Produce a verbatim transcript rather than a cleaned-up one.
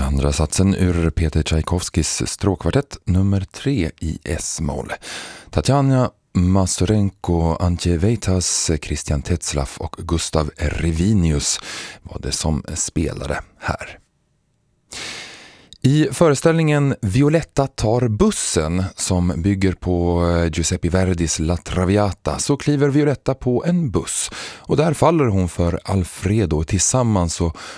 Andra satsen ur Peter Tchaikovskys stråkkvartett nummer tre i S-moll. Tatjana Masurenko, Antje Veitas, Christian Tetzlaff och Gustav Revinius var det som spelade här. I föreställningen Violetta tar bussen, som bygger på Giuseppe Verdis La Traviata, så kliver Violetta på en buss och där faller hon för Alfredo. Tillsammans så